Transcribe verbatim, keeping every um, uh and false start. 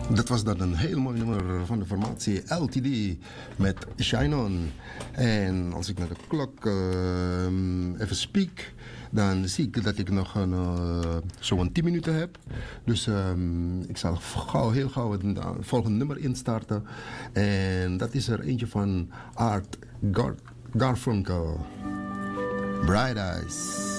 Dat was dan een heel mooi nummer van de formatie L T D met Shine On. En als ik naar de klok uh, even speak, dan zie ik dat ik nog een, uh, zo'n tien minuten heb. Dus um, ik zal gauw, heel gauw het uh, volgende nummer instarten. En dat is er eentje van Art Gar- Garfunkel. Bright Eyes.